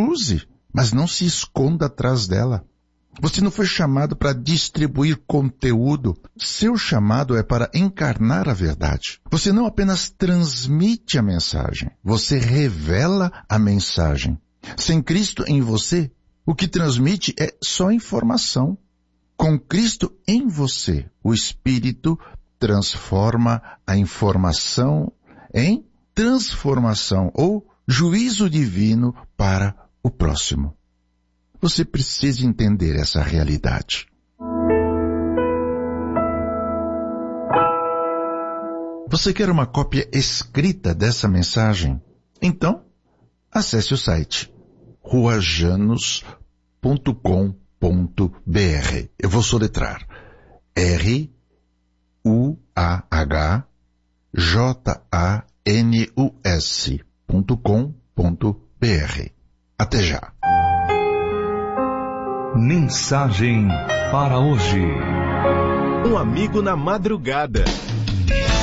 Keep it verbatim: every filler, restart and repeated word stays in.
use, mas não se esconda atrás dela. Você não foi chamado para distribuir conteúdo. Seu chamado é para encarnar a verdade. Você não apenas transmite a mensagem, você revela a mensagem. Sem Cristo em você, o que transmite é só informação. Com Cristo em você, o Espírito transforma a informação em transformação ou juízo divino para o próximo. Você precisa entender essa realidade. Você quer uma cópia escrita dessa mensagem? Então, acesse o site rua janos ponto com ponto b r. Eu vou soletrar R U A H J A N U S ponto com ponto b r. Até já. Mensagem para hoje. Um amigo na madrugada.